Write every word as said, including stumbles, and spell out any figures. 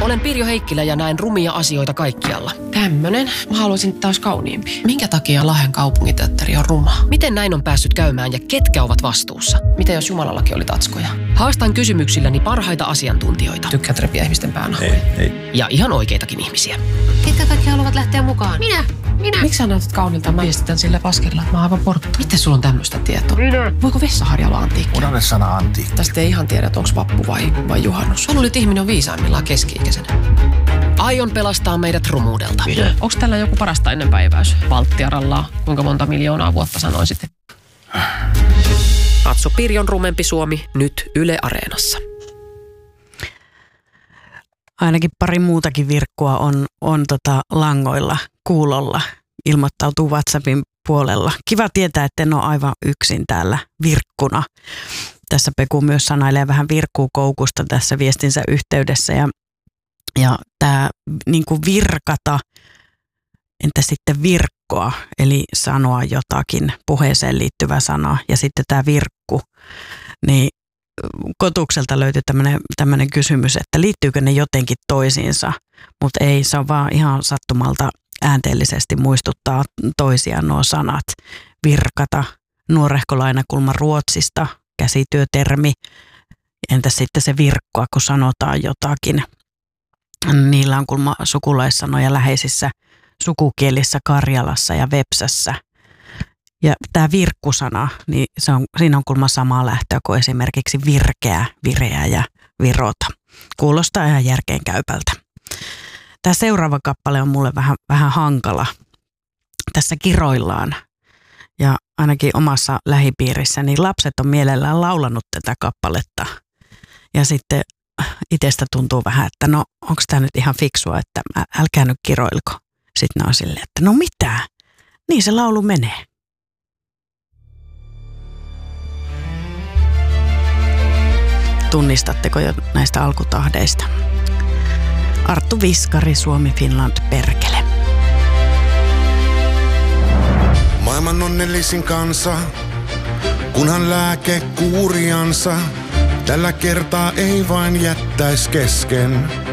Olen Pirjo Heikkilä ja näen rumia asioita kaikkialla. Tämmönen. Mä haluaisin taas kauniimpi. Minkä takia Lahden kaupunginteatteri on ruma? Miten näin on päässyt käymään ja ketkä ovat vastuussa? Mitä jos Jumalallakin oli tatskoja? Haastan kysymyksilläni parhaita asiantuntijoita. Tykkäät repiä ihmisten pään Ei, ei. Ja ihan oikeitakin ihmisiä. Ketkä kaikki haluavat lähteä mukaan? Minä! Minä! Miksi sä näytät kaunilta? Mä viestitän sille paskella, että mä oon aivan portta. Miten sulla on tämmöistä tietoa? Minä! Voiko Vessaharja olla antiikki? Unohda sana antiikki. Tästä ei ihan tiedä, että onko vappu vai, vai juhannus. Mä luulin, että ihminen on viisaimmillaan keski-ikäisenä. Aion pelastaa meidät rumuudelta. Minä? Onko tällä joku parasta ennenpäiväys? Valttiaralla, kuinka monta miljoonaa vuotta sanoisit? Katso Pirjon rumempi Suomi nyt Yle Areenassa. Ainakin pari muutakin virkkua on, on tota langoilla, kuulolla, ilmoittautuu WhatsAppin puolella. Kiva tietää, että en ole aivan yksin täällä virkkuna. Tässä Peku myös sanailee vähän virkkuukoukusta tässä viestinsä yhteydessä. Ja, ja tämä niin kuin virkata, entä sitten virkkoa, eli sanoa jotakin, puheeseen liittyvä sana. Ja sitten tämä virkku, niin Kotukselta löytyi tämmöinen, tämmöinen kysymys, että liittyykö ne jotenkin toisiinsa, mutta ei, se on vaan ihan sattumalta äänteellisesti muistuttaa toisiaan nuo sanat. Virkata, nuorehko lainakulma Ruotsista, käsityötermi, entä sitten se virkkoa, kun sanotaan jotakin. Niillä on kulma sukulaissanoja läheisissä sukukielissä Karjalassa ja Vepsässä. Ja tämä virkkusana, niin se on, siinä on kulma samaa lähtöä kuin esimerkiksi virkeä, vireä ja virota. Kuulostaa ihan järkeenkäypältä. Tämä seuraava kappale on mulle vähän, vähän hankala. Tässä kiroillaan ja ainakin omassa lähipiirissä, niin lapset on mielellään laulanut tätä kappaletta. Ja sitten itsestä tuntuu vähän, että no onko tämä nyt ihan fiksua, että älkää nyt kiroilko. Sitten ne on silleen, että no mitä? Niin se laulu menee. Tunnistatteko jo näistä alkutahdeista? Arttu Viskari, Suomi, Finland, perkele. Maailman onnellisin kansa, kunhan lääke kuuriansa, tällä kertaa ei vain jättäis kesken.